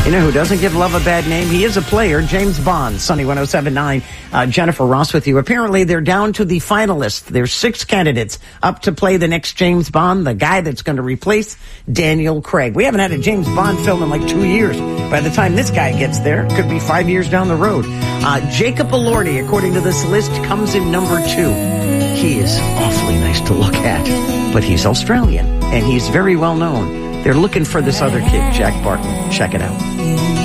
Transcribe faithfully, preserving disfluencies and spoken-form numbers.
You know who doesn't give love a bad name? He is a player, James Bond. Sunny one oh seven point nine. Uh, Jennifer Ross with you. Apparently, they're down to the finalists. There's six candidates up to play the next James Bond, the guy that's going to replace Daniel Craig. We haven't had a James Bond film in like two years. By the time this guy gets there, it could be five years down the road. Uh, Jacob Elordi, according to this list, comes in number two. He is awfully nice to look at, but he's Australian, and he's very well known. They're looking for this other kid, Jack Barton. Check it out.